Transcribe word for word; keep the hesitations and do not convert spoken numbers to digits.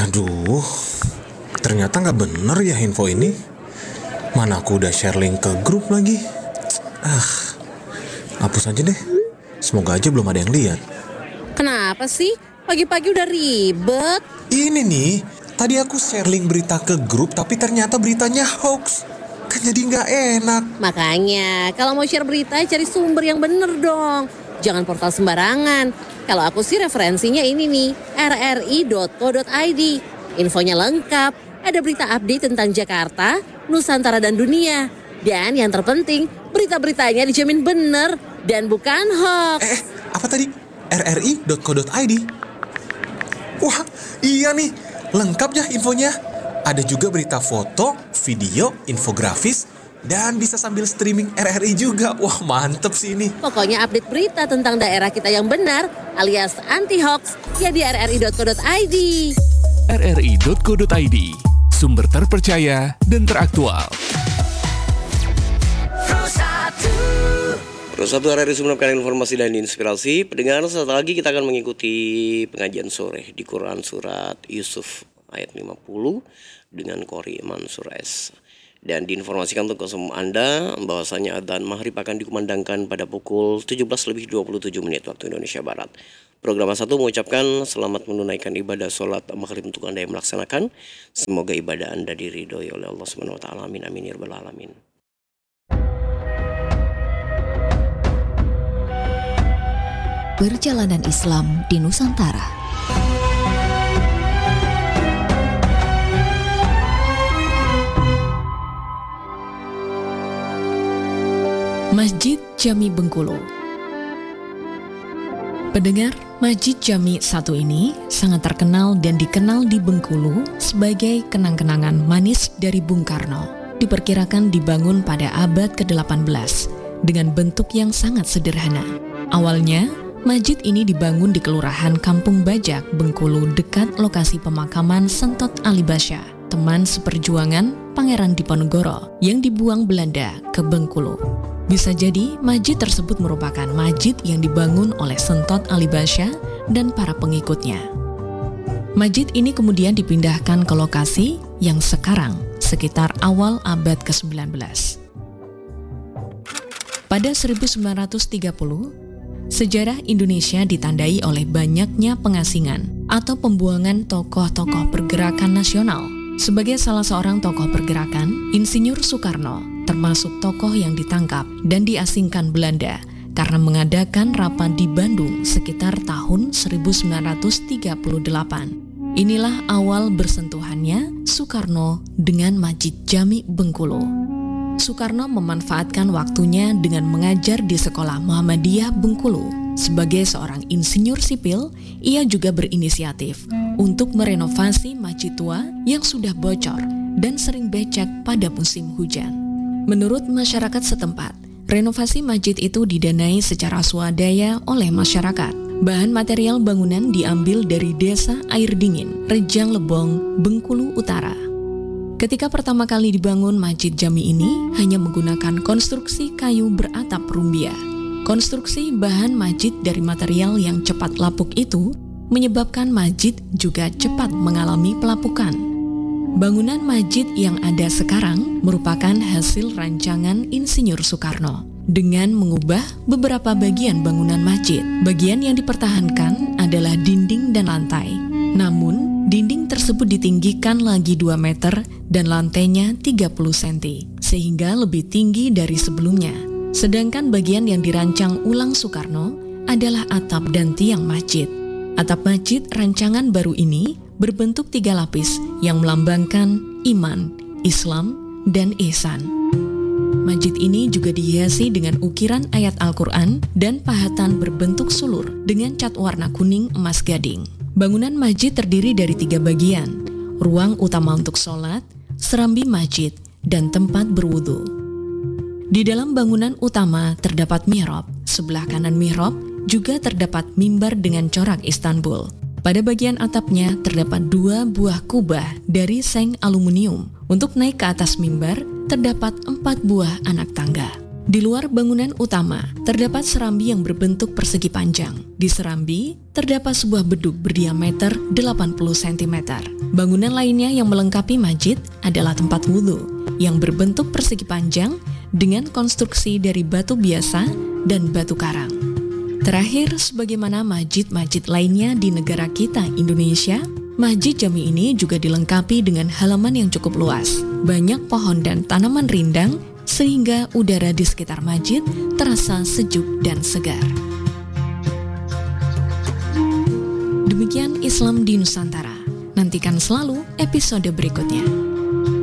Aduh, ternyata nggak bener ya info ini. Mana aku udah share link ke grup lagi. Ah, hapus aja deh. Semoga aja belum ada yang lihat. Kenapa sih? Pagi-pagi udah ribet. Ini nih, tadi aku share link berita ke grup tapi ternyata beritanya hoax. Kan jadi nggak enak. Makanya, kalau mau share berita cari sumber yang bener dong. Jangan portal sembarangan. Kalau aku sih referensinya ini nih, r r i dot co dot i d. Infonya lengkap, ada berita update tentang Jakarta, Nusantara dan dunia. Dan yang terpenting, berita-beritanya dijamin bener dan bukan hoax. Eh, apa tadi? r r i dot co dot i d. Wah, iya nih, lengkap ya infonya. Ada juga berita foto, video, infografis, dan bisa sambil streaming R R I juga. Wah, mantep sih ini. Pokoknya update berita tentang daerah kita yang benar alias anti-hoax ya di r r i dot co dot i d. r r i dot co dot i d, sumber terpercaya dan teraktual. Pro satu R R I menyiapkan informasi dan inspirasi. Pendengar, sesaat lagi kita akan mengikuti pengajian sore di Quran Surat Yusuf ayat lima puluh dengan Qori Mansur S. Dan diinformasikan untuk semua Anda bahwasanya adzan maghrib akan dikumandangkan pada pukul tujuh belas lebih dua puluh tujuh menit waktu Indonesia Barat. Program satu mengucapkan selamat menunaikan ibadah sholat maghrib untuk Anda yang melaksanakan. Semoga ibadah Anda diridhoi oleh Allah subhanahu wa taala. Amin amin ya rabbal alamin. Perjalanan Islam di Nusantara. Masjid Jami Bengkulu. Pendengar, Masjid Jami satu ini sangat terkenal dan dikenal di Bengkulu sebagai kenang-kenangan manis dari Bung Karno. Diperkirakan dibangun pada abad ke delapan belas dengan bentuk yang sangat sederhana. Awalnya, masjid ini dibangun di Kelurahan Kampung Bajak, Bengkulu, dekat lokasi pemakaman Sentot Alibasya, teman seperjuangan Pangeran Diponegoro yang dibuang Belanda ke Bengkulu. Bisa jadi masjid tersebut merupakan masjid yang dibangun oleh Sentot Alibasya dan para pengikutnya. Masjid ini kemudian dipindahkan ke lokasi yang sekarang sekitar awal abad ke sembilan belas. Pada seribu sembilan ratus tiga puluh, sejarah Indonesia ditandai oleh banyaknya pengasingan atau pembuangan tokoh-tokoh pergerakan nasional. Sebagai salah seorang tokoh pergerakan, Insinyur Soekarno termasuk tokoh yang ditangkap dan diasingkan Belanda karena mengadakan rapat di Bandung sekitar tahun seribu sembilan ratus tiga puluh delapan. Inilah awal bersentuhannya Soekarno dengan Masjid Jami Bengkulu. Soekarno memanfaatkan waktunya dengan mengajar di Sekolah Muhammadiyah Bengkulu. Sebagai seorang insinyur sipil, ia juga berinisiatif untuk merenovasi masjid tua yang sudah bocor dan sering becek pada musim hujan. Menurut masyarakat setempat, renovasi masjid itu didanai secara swadaya oleh masyarakat. Bahan material bangunan diambil dari desa Air Dingin, Rejang Lebong, Bengkulu Utara. Ketika pertama kali dibangun Masjid Jami ini hanya menggunakan konstruksi kayu beratap rumbia. Konstruksi bahan masjid dari material yang cepat lapuk itu menyebabkan masjid juga cepat mengalami pelapukan. Bangunan masjid yang ada sekarang merupakan hasil rancangan Insinyur Soekarno dengan mengubah beberapa bagian bangunan masjid. Bagian yang dipertahankan adalah dinding dan lantai. Namun, dinding tersebut ditinggikan lagi dua meter dan lantainya tiga puluh sentimeter, sehingga lebih tinggi dari sebelumnya. Sedangkan bagian yang dirancang ulang Soekarno adalah atap dan tiang masjid. Atap masjid rancangan baru ini berbentuk tiga lapis yang melambangkan iman, Islam, dan ihsan. Masjid ini juga dihiasi dengan ukiran ayat Al-Quran dan pahatan berbentuk sulur dengan cat warna kuning emas gading. Bangunan masjid terdiri dari tiga bagian, ruang utama untuk sholat, serambi masjid, dan tempat berwudu. Di dalam bangunan utama terdapat mihrab, sebelah kanan mihrab juga terdapat mimbar dengan corak Istanbul. Pada bagian atapnya terdapat dua buah kubah dari seng aluminium. Untuk naik ke atas mimbar terdapat empat buah anak tangga. Di luar bangunan utama, terdapat serambi yang berbentuk persegi panjang. Di serambi, terdapat sebuah bedug berdiameter delapan puluh sentimeter. Bangunan lainnya yang melengkapi masjid adalah tempat wudhu, yang berbentuk persegi panjang dengan konstruksi dari batu biasa dan batu karang. Terakhir, sebagaimana masjid-masjid lainnya di negara kita, Indonesia, Masjid Jami ini juga dilengkapi dengan halaman yang cukup luas, banyak pohon dan tanaman rindang, sehingga udara di sekitar masjid terasa sejuk dan segar. Demikian Islam di Nusantara. Nantikan selalu episode berikutnya.